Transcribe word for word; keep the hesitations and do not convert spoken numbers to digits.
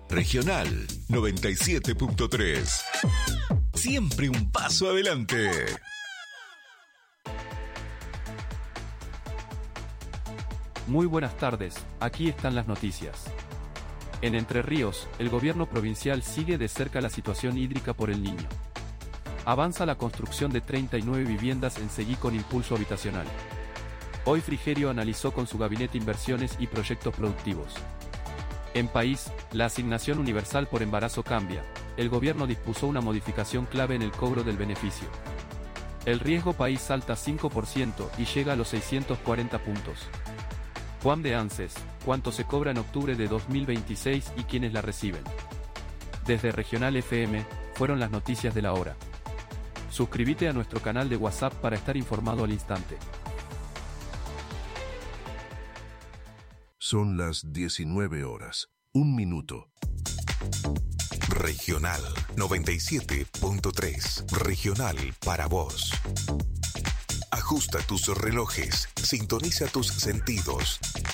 Regional noventa y siete punto tres. Siempre un paso adelante. Muy buenas tardes, aquí están las noticias. En Entre Ríos, el gobierno provincial sigue de cerca la situación hídrica por El Niño. Avanza la construcción de treinta y nueve viviendas en Seguí con impulso habitacional. Hoy Frigerio analizó con su gabinete inversiones y proyectos productivos. En País, la asignación universal por embarazo cambia. El gobierno dispuso una modificación clave en el cobro del beneficio. El riesgo país salta cinco por ciento y llega a los seiscientos cuarenta puntos. Juan de ANSES, ¿cuánto se cobra en octubre de dos mil veintiséis y quiénes la reciben? Desde Regional F M, fueron las noticias de la hora. Suscríbete a nuestro canal de WhatsApp para estar informado al instante. Son las diecinueve horas, un minuto. Regional noventa y siete punto tres. Regional para vos. Ajusta tus relojes, sintoniza tus sentidos.